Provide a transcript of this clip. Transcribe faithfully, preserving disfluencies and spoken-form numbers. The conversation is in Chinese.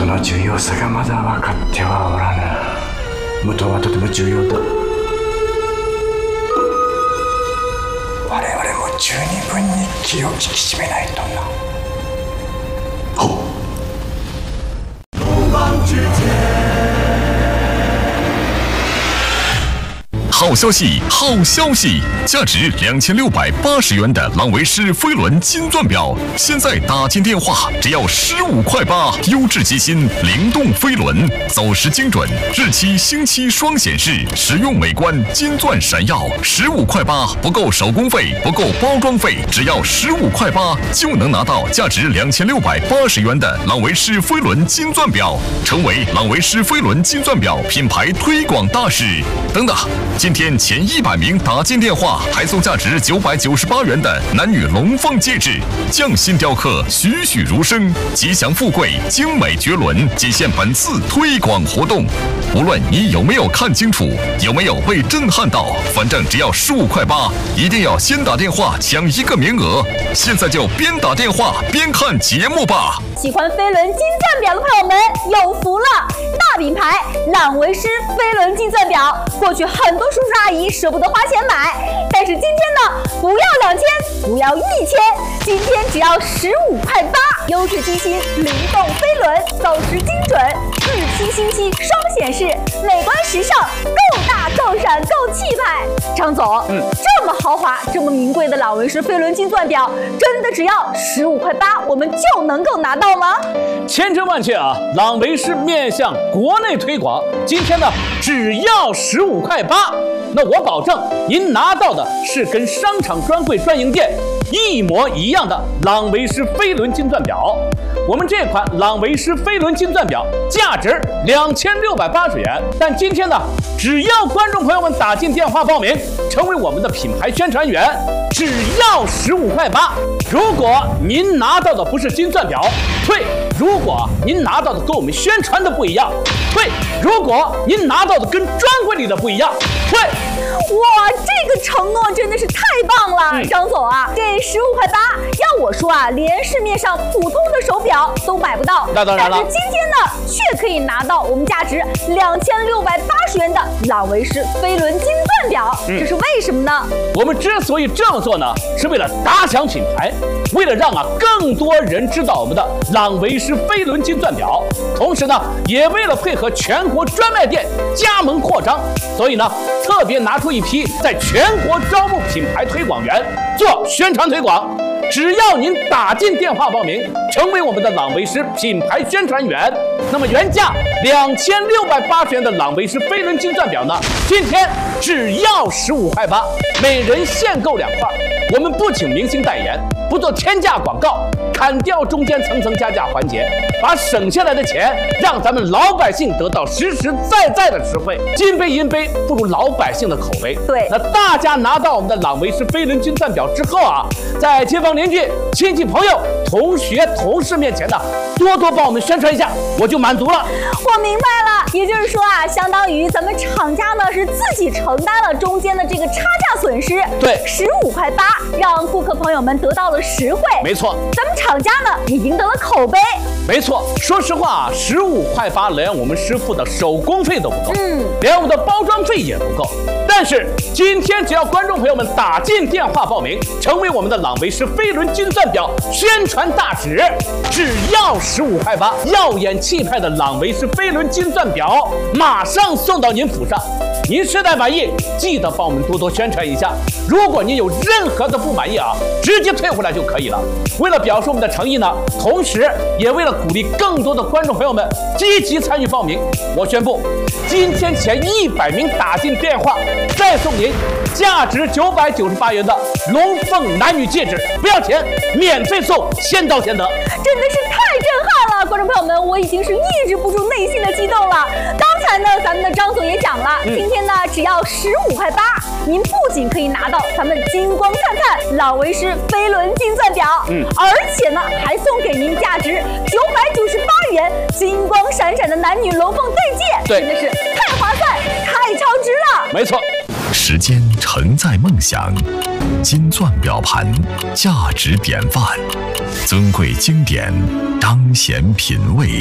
元の重要さがまだ分かってはおらぬ。武闘はとても重要だ。我々も十二分に気を引き締めないとな。ほっ。 好消息，好消息！价值两千六百八十元的朗维诗飞轮金钻表，现在打进电话只要十五块八，优质机芯，灵动飞轮，走时精准，日期星期双显示，实用美观，金钻闪耀，十五块八，不够手工费，不够包装费，只要十五块八就能拿到价值两千六百八十元的朗维诗飞轮金钻表，成为朗维诗飞轮金钻表品牌推广大使。等等，今天前一百名打进电话，还送价值九百九十八元的男女龙凤戒指，匠心雕刻，栩栩如生，吉祥富贵，精美绝伦，仅限本次推广活动。无论你有没有看清楚，有没有被震撼到，反正只要十五块八，一定要先打电话抢一个名额。现在就边打电话边看节目吧。 喜欢飞轮金钻表的朋友们有福了！大品牌朗维诗飞轮金钻表，过去很多叔叔阿姨舍不得花钱买，但是今天呢，不要两千，不要一千，今天只要十五块八，优质机芯，灵动飞轮，走时精准，日期星期双显示，美观时尚，够大够闪够气派。张总，嗯，这么豪华、这么名贵的朗维诗飞轮金钻表，真的只要十五块八，我们就能够拿到吗？ 千真万确啊！朗维诗面向国内推广，今天呢只要十五块八，那我保证您拿到的是跟商场专柜专营店一模一样的朗维诗飞轮金钻表。我们这款朗维诗飞轮金钻表价值两千六百八十元，但今天呢，只要观众朋友们打进电话报名，成为我们的品牌宣传员，只要十五块八。如果您拿到的不是金钻表，退；如果您拿到的跟我们宣传的不一样，退；如果您拿到的跟专柜里的不一样，退。 哇，这个承诺真的是太棒了，嗯、张总啊，这十五块八，要我说啊，连市面上普通的手表都买不到。 那当然了， 但是今天呢，却可以拿到我们价值两千六百八十元的朗维诗飞轮金钻表，嗯、这是为什么呢？ 我们之所以这么做呢，是为了打响品牌，为了让啊更多人知道我们的朗维诗飞轮金钻表，同时呢，也为了配合全国专卖店加盟扩张，所以呢，特别拿出一批在全国招募品牌推广员做宣传推广。只要您打进电话报名，成为我们的朗维诗品牌宣传员，那么原价两千六百八十元的朗维诗飞轮金钻表呢，今天只要十五块八，每人限购两块。我们不请明星代言，不做天价广告，砍掉中间层层加价环节，把省下来的钱让咱们老百姓得到实实在在的实惠。金杯银杯不如老百姓的口碑。 对， 那大家拿到我们的朗维诗飞轮金钻表之后啊，在街坊邻居、亲戚朋友、同学、同事面前呢，多多帮我们宣传一下，我就满足了。 我明白了，也就是说啊，相当于咱们厂家呢是自己承担了中间的这个差价损失。 对， 十五块八，让顾客朋友们得到了实惠。 没错， 咱们厂家呢也赢得了口碑。 没错，说实话啊，十五块八连我们师傅的手工费都不够， 嗯， 连我们的包装费也不够。但是今天只要观众朋友们打进电话报名，成为我们的朗维诗飞轮金钻表宣传大使，只要十五块八，耀眼气派的朗维诗飞轮金钻表马上送到您府上。您实在满意，记得帮我们多多宣传一下。如果您有任何的不满意啊，直接退回来就可以了。为了表示我们的诚意呢，同时也为了鼓励更多的观众朋友们积极参与报名，我宣布，今天前一百名打进电话，再送您价值九百九十八元的龙凤男女戒指，不要钱，免费送，先到先得。 真的是太震撼了，观众朋友们，我已经是抑制不住内心的激动了。刚才呢，咱们的张总也讲了，嗯、今天呢只要十五块八，您不仅可以拿到咱们金光灿灿朗维诗飞轮金钻表，嗯，而且呢还送给您价值九百九十八元金光闪闪的男女龙凤对戒， 对， 真的是太划算、太超值了。 没错。 时间承载梦想，金钻表盘价值典范，尊贵经典彰显品味。